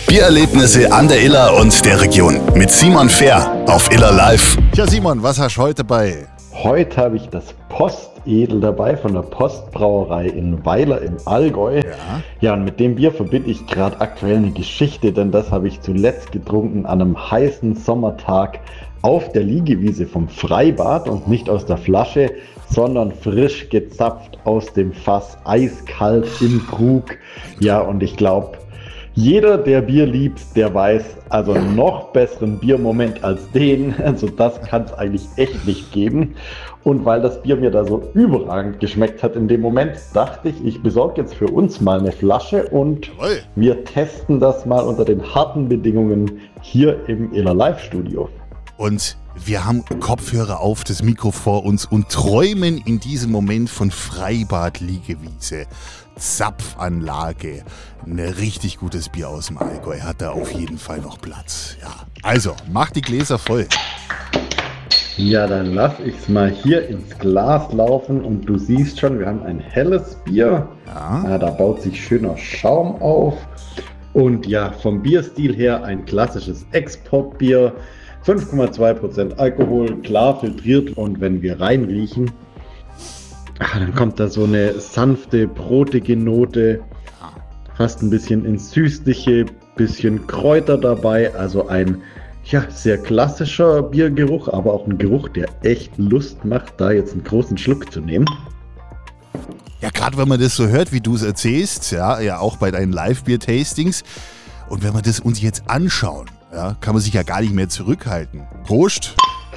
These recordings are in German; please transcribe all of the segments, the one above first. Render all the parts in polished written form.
Biererlebnisse an der Iller und der Region mit Simon Fehr auf Iller Live. Tja Simon, was hast du heute bei? Heute habe ich das Postedel dabei von der Postbrauerei in Weiler im Allgäu. Ja, und mit dem Bier verbinde ich gerade aktuell eine Geschichte, denn das habe ich zuletzt getrunken an einem heißen Sommertag auf der Liegewiese vom Freibad und nicht aus der Flasche, sondern frisch gezapft aus dem Fass, eiskalt im Krug. Ja, und ich glaube, jeder, der Bier liebt, der weiß, also einen noch besseren Biermoment als den, also das kann es eigentlich echt nicht geben. Und weil das Bier mir da so überragend geschmeckt hat in dem Moment, dachte ich, ich besorge jetzt für uns mal eine Flasche und wir testen das mal unter den harten Bedingungen hier im Iller Live Studio. Und wir haben Kopfhörer auf, das Mikro vor uns und träumen in diesem Moment von Freibad, Liegewiese, Zapfanlage. Ein richtig gutes Bier aus dem Allgäu hat da auf jeden Fall noch Platz. Ja, also, mach die Gläser voll. Ja, dann lass ich es mal hier ins Glas laufen und du siehst schon, wir haben ein helles Bier. Ja, da baut sich schöner Schaum auf. Und ja, vom Bierstil her ein klassisches Exportbier. 5,2% Alkohol, klar filtriert, und wenn wir reinriechen, dann kommt da so eine sanfte, brotige Note, fast ein bisschen ins Süßliche, bisschen Kräuter dabei, also ein sehr klassischer Biergeruch, aber auch ein Geruch, der echt Lust macht, da jetzt einen großen Schluck zu nehmen. Ja, gerade wenn man das so hört, wie du es erzählst, ja auch bei deinen Live-Bier-Tastings, und wenn wir das uns jetzt anschauen, kann man sich ja gar nicht mehr zurückhalten. Prost!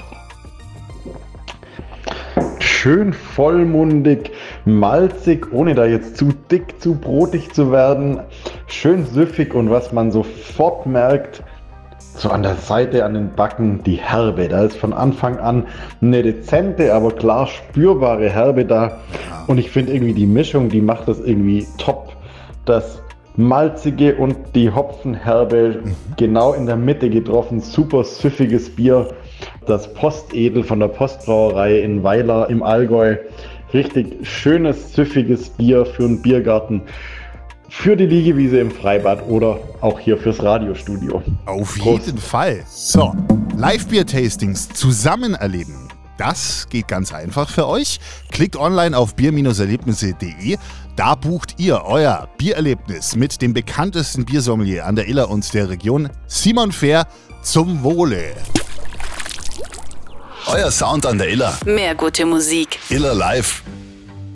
Schön vollmundig, malzig, ohne da jetzt zu dick, zu brotig zu werden. Schön süffig, und was man sofort merkt, so an der Seite, an den Backen, die Herbe. Da ist von Anfang an eine dezente, aber klar spürbare Herbe da. Und ich finde irgendwie die Mischung, die macht das irgendwie top. Das Malzige und die Hopfenherbe genau in der Mitte getroffen. Super süffiges Bier. Das Postedel von der Postbrauerei in Weiler im Allgäu. Richtig schönes, süffiges Bier für einen Biergarten, für die Liegewiese im Freibad oder auch hier fürs Radiostudio. Auf jeden Fall. So, Live-Bier-Tastings zusammen erleben. Das geht ganz einfach für euch. Klickt online auf bier-erlebnisse.de. Da bucht ihr euer Biererlebnis mit dem bekanntesten Biersommelier an der Iller und der Region, Simon Fehr, zum Wohle. Euer Sound an der Iller. Mehr gute Musik. Iller Live.